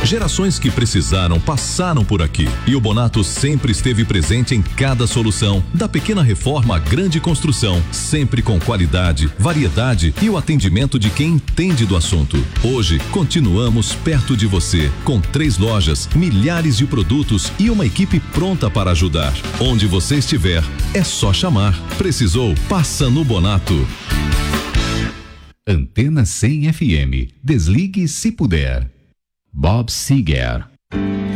Gerações que precisaram passaram por aqui e o Bonato sempre esteve presente em cada solução, da pequena reforma à grande construção, sempre com qualidade, variedade e o atendimento de quem entende do assunto. Hoje, continuamos perto de você, com 3 lojas, milhares de produtos e uma equipe pronta para ajudar. Onde você estiver, é só chamar. Precisou? Passa no Bonato. Antena 100 FM. Desligue se puder. Bob Seger.